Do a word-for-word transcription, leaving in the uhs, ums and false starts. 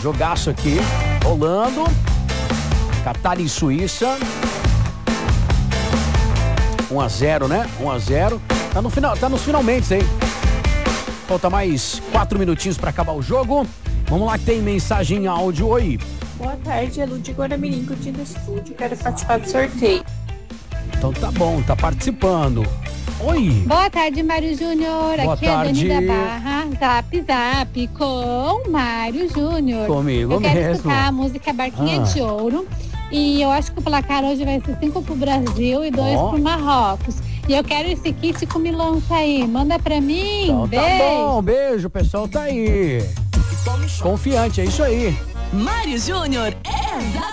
jogaço aqui, rolando. Catar e Suíça. um a zero, né? um a zero. Tá no final, tá nos finalmente, hein? Falta mais quatro minutinhos pra acabar o jogo. Vamos lá que tem mensagem em áudio. Oi. Boa tarde, é Ludi Guaramirim, curtindo o estúdio. Quero participar do sorteio. Então tá bom, tá participando. Oi. Boa tarde, Mário Júnior. Boa Aqui tarde. é a Dani da Barra, Zap Zap com Mário Júnior. Comigo eu quero mesmo. escutar a música Barquinha Ah. de Ouro. E eu acho que o placar hoje vai ser cinco pro Brasil e dois Ó. pro Marrocos. E eu quero esse kit com milonça aí. Manda pra mim. Então Beijo. tá bom, beijo, o pessoal tá aí. Confiante, é isso aí. Mário Júnior é da